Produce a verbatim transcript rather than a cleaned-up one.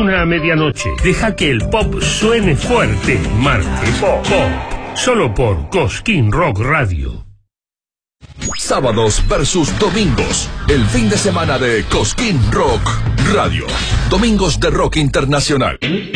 una a medianoche. Deja que el pop suene fuerte. Martes Pop. Pop. Solo por Cosquín Rock Radio. Sábados versus domingos. El fin de semana de Cosquín Rock Radio. Domingos de rock internacional.